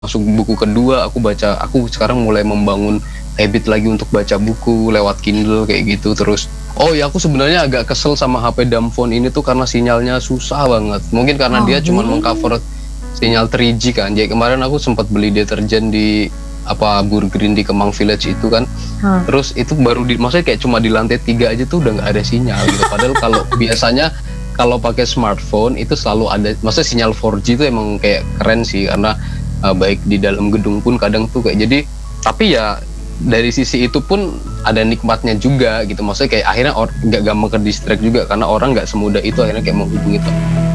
masuk buku kedua, aku sekarang mulai membangun habit lagi untuk baca buku lewat Kindle kayak gitu. Terus oh ya, aku sebenarnya agak kesel sama HP dumb phone ini tuh karena sinyalnya susah banget. Mungkin karena dia Oh. cuman meng-cover sinyal 3G kan. Jadi kemarin aku sempat beli deterjen di Burgreen di Kemang Village itu kan. Hah. Terus itu baru maksudnya kayak cuma di lantai 3 aja tuh udah nggak ada sinyal gitu. Padahal kalau biasanya kalau pakai smartphone itu selalu ada, maksudnya sinyal 4G itu emang kayak keren sih, karena baik di dalam gedung pun kadang tuh kayak jadi. Tapi ya dari sisi itu pun ada nikmatnya juga gitu, maksudnya kayak akhirnya nggak gampang ke distract juga karena orang nggak semudah itu akhirnya kayak menghubungi